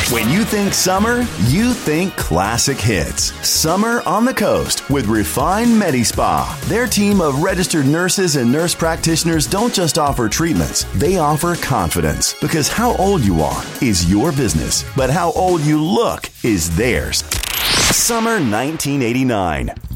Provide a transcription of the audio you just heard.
When you think summer, you think classic hits. Summer on the Coast with Refine MediSpa. Their team of registered nurses and nurse practitioners don't just offer treatments, they offer confidence. Because how old you are is your business, but how old you look is theirs. Summer 1989.